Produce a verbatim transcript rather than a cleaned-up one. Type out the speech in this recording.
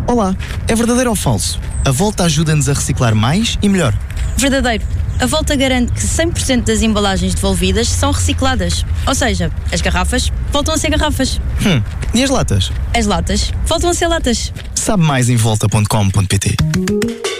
Olá, é verdadeiro ou falso? A Volta ajuda-nos a reciclar mais e melhor. Verdadeiro. A Volta garante que cem por cento das embalagens devolvidas são recicladas. Ou seja, as garrafas voltam a ser garrafas. Hum, e as latas? As latas voltam a ser latas. Sabe mais em volta ponto com ponto pt.